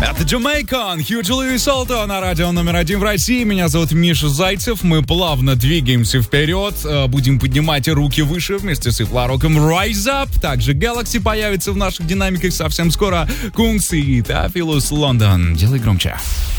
Это Jamaican, Хью Джулиус Солто на радио номер 1 в России. Меня зовут Миша Зайцев. Мы плавно двигаемся вперед. Будем поднимать руки выше вместе с Iflarok'ом Rise Up. Также Galaxy появится в наших динамиках совсем скоро. Кункс и Тафилус Лондон. Делай громче.